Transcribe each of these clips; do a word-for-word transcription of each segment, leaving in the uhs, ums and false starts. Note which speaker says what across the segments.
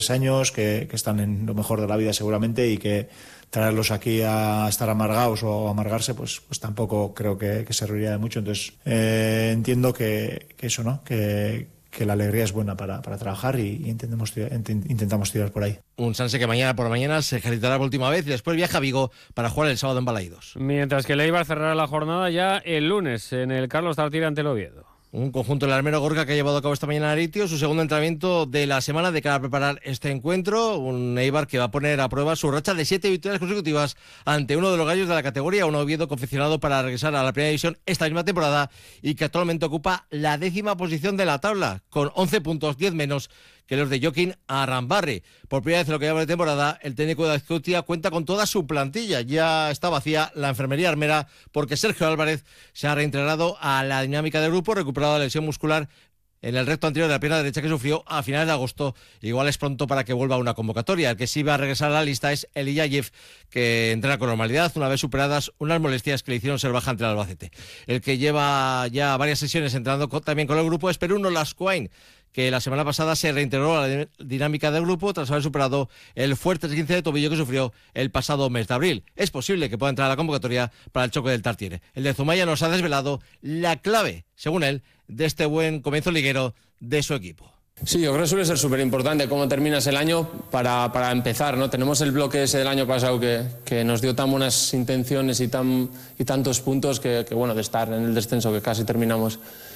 Speaker 1: años, que, que están en lo mejor de la vida seguramente, y que traerlos aquí a estar amargados o amargarse, pues, pues tampoco creo que, que serviría de mucho. Entonces eh, entiendo que, que eso, ¿no? Que, que la alegría es buena para, para trabajar y, y intentamos, tirar, intentamos tirar por ahí.
Speaker 2: Un Sanse que mañana por la mañana se ejercitará por última vez y después viaja a Vigo para jugar el sábado en Balaidos.
Speaker 3: Mientras que el Eibar cerrará la jornada ya el lunes en el Carlos Tartiere ante el Oviedo.
Speaker 2: Un conjunto del Armero Gorka que ha llevado a cabo esta mañana en Aritio su segundo entrenamiento de la semana de cara a preparar este encuentro. Un Eibar que va a poner a prueba su racha de siete victorias consecutivas ante uno de los gallos de la categoría, un Oviedo confeccionado para regresar a la primera división esta misma temporada y que actualmente ocupa la décima posición de la tabla, con once puntos, diez menos que los de Joaquín Arambarri. Por primera vez en lo que lleva de temporada, el técnico de Azcutia cuenta con toda su plantilla. Ya está vacía la enfermería armera porque Sergio Álvarez se ha reintegrado a la dinámica del grupo, recuperado la lesión muscular en el recto anterior de la pierna derecha que sufrió a finales de agosto. Igual es pronto para que vuelva a una convocatoria. El que sí va a regresar a la lista es Eliyayev, que entrena con normalidad una vez superadas unas molestias que le hicieron ser baja ante el Albacete. El que lleva ya varias sesiones entrenando con, también con el grupo es Peruno Lascoain, que la semana pasada se reintegró a la dinámica del grupo tras haber superado el fuerte esguince de tobillo que sufrió el pasado mes de abril. Es posible que pueda entrar a la convocatoria para el choque del Tartiere. El de Zumaya nos ha desvelado la clave, según él, de este buen comienzo liguero de su equipo.
Speaker 4: Sí, yo creo que suele ser súper importante cómo terminas el año para, para empezar, ¿no? Tenemos el bloque ese del año pasado que, que nos dio tan buenas intenciones y, tan, y tantos puntos que, que, bueno, de estar en el descenso que casi terminamos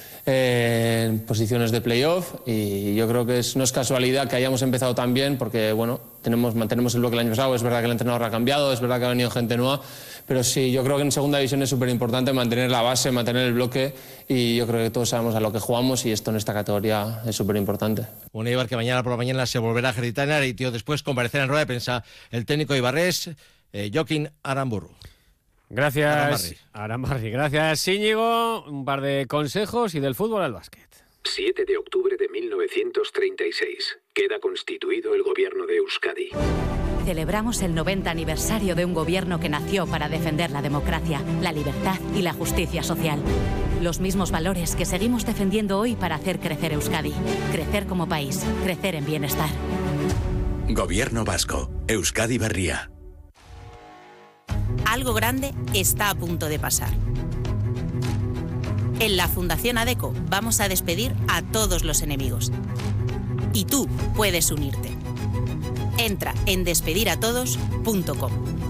Speaker 4: en posiciones de playoff, y yo creo que es, no es casualidad que hayamos empezado tan bien porque bueno, tenemos, mantenemos el bloque el año pasado. Es verdad que el entrenador ha cambiado, es verdad que ha venido gente nueva, pero sí, yo creo que en segunda división es súper importante mantener la base, mantener el bloque, y yo creo que todos sabemos a lo que jugamos y esto en esta categoría es súper importante.
Speaker 2: Un Eibar que mañana por la mañana se volverá a ejercitar en Aritio, después comparecerá en rueda de prensa el técnico ibarrés eh, Joaquín Aramburru.
Speaker 3: Gracias,
Speaker 2: Arambarri.
Speaker 3: Arambarri. Gracias, Íñigo. Un par de consejos y del fútbol al básquet.
Speaker 5: siete de octubre de mil novecientos treinta y seis. Queda constituido el gobierno de Euskadi.
Speaker 6: Celebramos el noventa aniversario de un gobierno que nació para defender la democracia, la libertad y la justicia social. Los mismos valores que seguimos defendiendo hoy para hacer crecer Euskadi. Crecer como país, crecer en bienestar.
Speaker 7: Gobierno vasco. Euskadi Berria.
Speaker 8: Algo grande está a punto de pasar. En la Fundación ADECO vamos a despedir a todos los enemigos. Y tú puedes unirte. Entra en despediratodos punto com.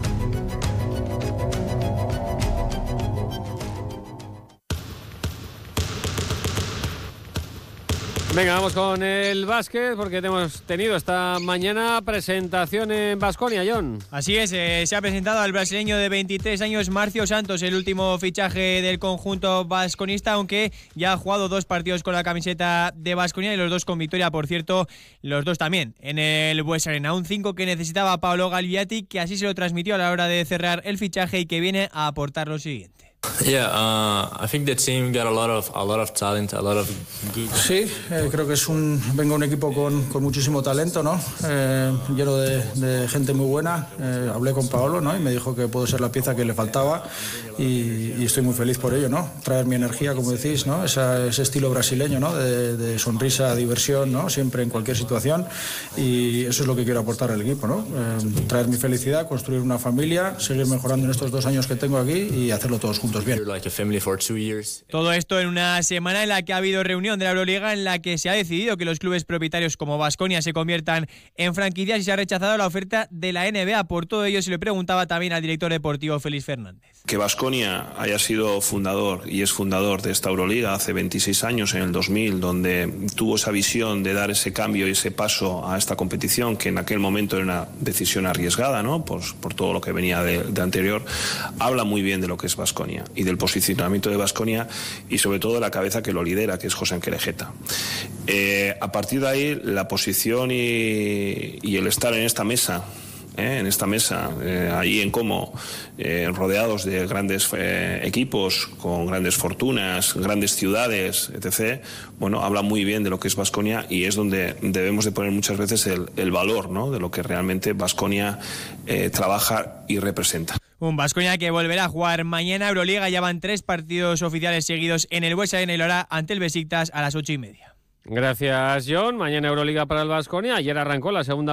Speaker 3: Venga, vamos con el básquet porque hemos tenido esta mañana presentación en Baskonia, John.
Speaker 9: Así es, eh, se ha presentado al brasileño de veintitrés años Marcio Santos, el último fichaje del conjunto vasconista, aunque ya ha jugado dos partidos con la camiseta de Baskonia y los dos con victoria, por cierto, los dos también en el Bues Arena. Un cinco que necesitaba Paolo Gagliati, que así se lo transmitió a la hora de cerrar el fichaje y que viene a aportar lo siguiente.
Speaker 10: Yeah, uh, I think the team got a lot of a lot of talent, a lot of good.
Speaker 11: Sí, eh, creo que es un vengo un equipo con, con muchísimo talento, ¿no? Eh, lleno de, de gente muy buena. Eh, hablé con Paolo, ¿no? Y me dijo que puedo ser la pieza que le faltaba y, y estoy muy feliz por ello, ¿no? Traer mi energía, como decís, ¿no? Esa, ese estilo brasileño, ¿no? De, de sonrisa, diversión, ¿no? Siempre en cualquier situación, y eso es lo que quiero aportar al equipo, ¿no? Eh, traer mi felicidad, construir una familia, seguir mejorando en estos dos años que tengo aquí y hacerlo todos juntos bien.
Speaker 9: Todo esto en una semana en la que ha habido reunión de la Euroliga, en la que se ha decidido que los clubes propietarios como Baskonia se conviertan en franquicias y se ha rechazado la oferta de la N B A. Por todo ello se le preguntaba también al director deportivo Félix Fernández.
Speaker 12: Que Baskonia haya sido fundador y es fundador de esta Euroliga hace veintiséis años, en el dos mil, donde tuvo esa visión de dar ese cambio y ese paso a esta competición, que en aquel momento era una decisión arriesgada, ¿no? Por, por todo lo que venía de, de anterior, habla muy bien de lo que es Baskonia y del posicionamiento de Baskonia y sobre todo de la cabeza que lo lidera, que es José Anquerejeta. Eh, a partir de ahí, la posición y, y el estar en esta mesa, eh, en esta mesa, eh, ahí en Como, eh, rodeados de grandes eh, equipos, con grandes fortunas, grandes ciudades, etcétera, bueno, habla muy bien de lo que es Baskonia y es donde debemos de poner muchas veces el, el valor, ¿no? De lo que realmente Baskonia eh, trabaja y representa.
Speaker 9: Un Baskonia que volverá a jugar mañana Euroliga. Ya van tres partidos oficiales seguidos en el Bues Arena y lo hará ante el Besiktas a las ocho y media.
Speaker 3: Gracias, John. Mañana Euroliga para el Baskonia. Ayer arrancó la segunda